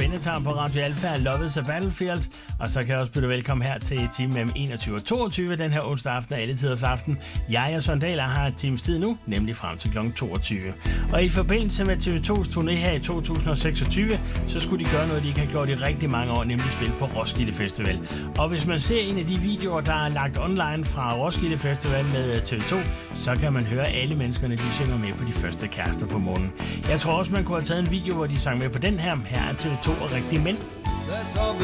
Benatar på Radio Alfa, Love is a Battlefield. Og så kan jeg også byde velkommen her til time mellem 21 og 22 den her onsdag aften og alle tiders aften. Jeg og Sondaler har et times tid nu, nemlig frem til kl. 22. Og i forbindelse med TV2's turné her i 2026, så skulle de gøre noget, de ikke har gjort i rigtig mange år, nemlig spille på Roskilde Festival. Og hvis man ser en af de videoer, der er lagt online fra Roskilde Festival med TV2, så kan man høre alle menneskerne, de synger med på de første kærester på månen. Jeg tror også, man kunne have taget en video, hvor de sang med på den her. Her er TV2 og rigtige mænd.